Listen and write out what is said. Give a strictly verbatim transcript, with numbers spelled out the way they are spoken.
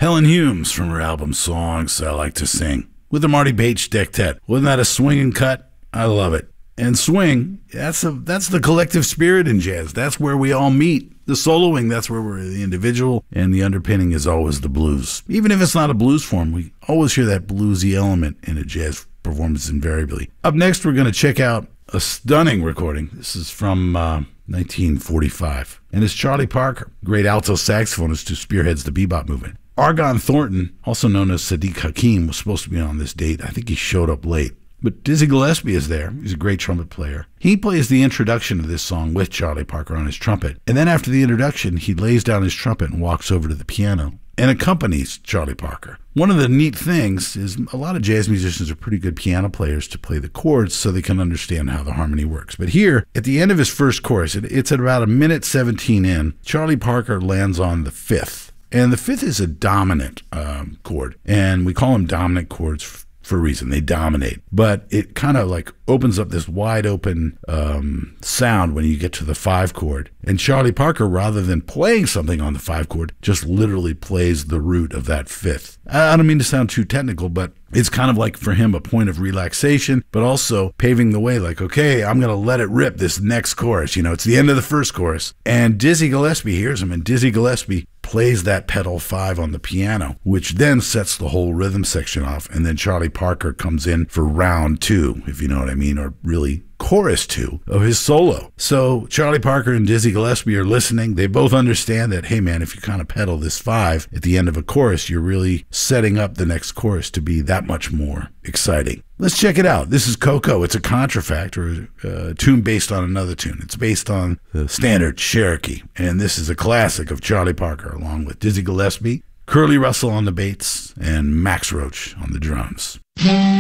Helen Humes from her album Songs I Like to Sing with the Marty Bates Dectet. Wasn't that a swinging cut? I love it. And swing, that's a, that's the collective spirit in jazz. That's where we all meet. The soloing, that's where we're the individual, and the underpinning is always the blues. Even if it's not a blues form, we always hear that bluesy element in a jazz performance invariably. Up next, we're going to check out a stunning recording. This is from uh, nineteen forty-five, and it's Charlie Parker, great alto saxophonist who spearheads the bebop movement. Argon Thornton, also known as Sadiq Hakim, was supposed to be on this date. I think he showed up late. But Dizzy Gillespie is there. He's a great trumpet player. He plays the introduction to this song with Charlie Parker on his trumpet. And then after the introduction, he lays down his trumpet and walks over to the piano and accompanies Charlie Parker. One of the neat things is a lot of jazz musicians are pretty good piano players to play the chords so they can understand how the harmony works. But here, at the end of his first chorus, it, it's at about a minute seventeen in, Charlie Parker lands on the fifth. And the fifth is a dominant um, chord. And we call them dominant chords for a reason. They dominate. But it kind of like opens up this wide open um, sound when you get to the five chord. And Charlie Parker, rather than playing something on the five chord, just literally plays the root of that fifth. I don't mean to sound too technical, but it's kind of like for him a point of relaxation, but also paving the way like, okay, I'm going to let it rip this next chorus. You know, it's the end of the first chorus. And Dizzy Gillespie hears him, and Dizzy Gillespie plays that pedal five on the piano, which then sets the whole rhythm section off. And then Charlie Parker comes in for round two, if you know what I mean, or really chorus two of his solo. So Charlie Parker and Dizzy Gillespie are listening. They both understand that, hey man, if you kind of pedal this five at the end of a chorus, you're really setting up the next chorus to be that much more exciting. Let's check it out. This is Coco. It's a contrafact, or a tune based on another tune. It's based on the standard Cherokee. And this is a classic of Charlie Parker, along with Dizzy Gillespie, Curly Russell on the bass, and Max Roach on the drums.